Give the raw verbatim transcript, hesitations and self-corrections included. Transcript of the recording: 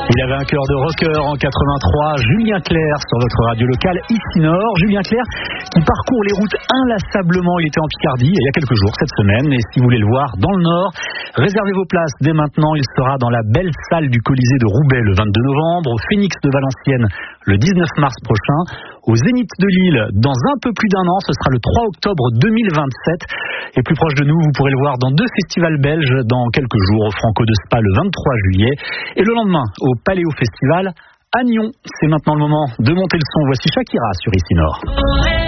Il avait un cœur de rocker en quatre-vingt-trois, Julien Clerc sur votre radio locale ici Nord. Julien Clerc qui parcourt les routes inlassablement. Il était en Picardie il y a quelques jours cette semaine. Et si vous voulez le voir dans le Nord, réservez vos places dès maintenant. Il sera dans la belle salle du Colisée de Roubaix le vingt-deux novembre, au Phénix de Valenciennes le dix-neuf mars prochain, au Zénith de Lille dans un peu plus d'un an. Ce sera le trois octobre deux mille vingt-sept. Et plus proche de nous, vous pourrez le voir dans deux festivals belges dans quelques jours, au Franco de Spa le vingt-trois juillet et le lendemain au Paléo Festival à Nyon. C'est maintenant le moment de monter le son. Voici Shakira sur Ici Nord.